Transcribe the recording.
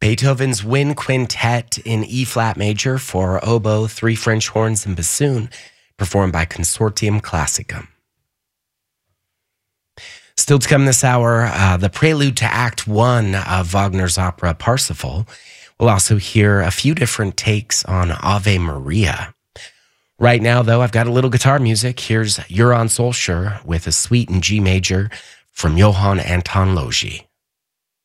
Beethoven's Wind Quintet in E-flat major for oboe, three French horns, and bassoon, performed by Consortium Classicum. Still to come this hour, the prelude to Act 1 of Wagner's opera Parsifal. We'll also hear a few different takes on Ave Maria. Right now, though, I've got a little guitar music. Here's Johann Solskjaer with a suite in G major from Johann Anton Logi.